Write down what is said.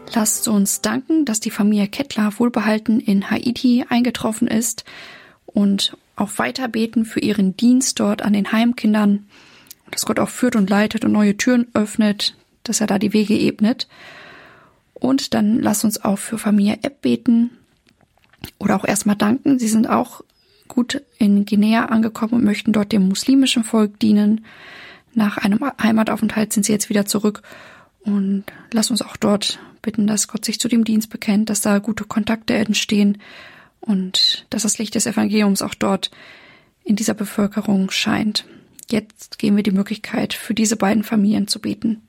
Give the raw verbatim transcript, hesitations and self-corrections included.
Lasst uns danken, dass die Familie Kettler wohlbehalten in Haiti eingetroffen ist und auch weiter beten für ihren Dienst dort an den Heimkindern, dass Gott auch führt und leitet und neue Türen öffnet, dass er da die Wege ebnet. Und dann lasst uns auch für Familie Epp beten oder auch erstmal danken. Sie sind auch gut in Guinea angekommen und möchten dort dem muslimischen Volk dienen. Nach einem Heimataufenthalt sind sie jetzt wieder zurück. Und lasst uns auch dort bitten, dass Gott sich zu dem Dienst bekennt, dass da gute Kontakte entstehen und dass das Licht des Evangeliums auch dort in dieser Bevölkerung scheint. Jetzt geben wir die Möglichkeit, für diese beiden Familien zu beten.